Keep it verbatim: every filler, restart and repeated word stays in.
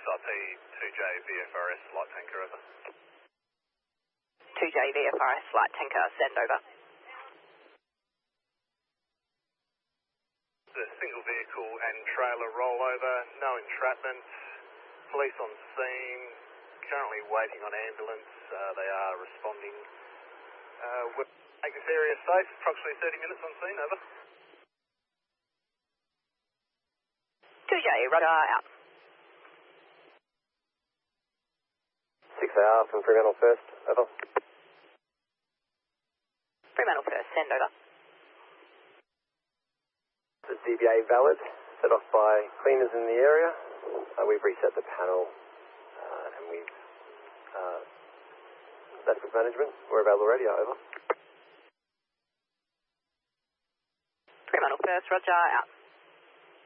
R P, two J V F R S, light tanker, over. two J V F R S, light tanker, send over. The single vehicle and trailer rollover, no entrapment, police on scene, currently waiting on ambulance, uh, they are responding. Uh, we'll make this area safe, approximately thirty minutes on scene, over. two J, roger, out. six A R from Fremantle First, over. Fremantle First, send over. The D B A valid, set off by cleaners in the area. Uh, we've reset the panel uh, and we've uh, left with management. We're available radio, over. Fremantle First, roger, out.